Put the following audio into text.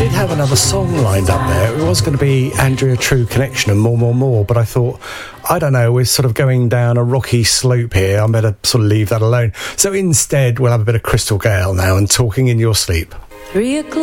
did have another song lined up there. It was going to be Andrea True Connection and More, but I thought, I don't know, we're sort of going down a rocky slope here. I better sort of leave that alone. So instead, we'll have a bit of Crystal Gale now and Talking in Your Sleep. 3 o'clock.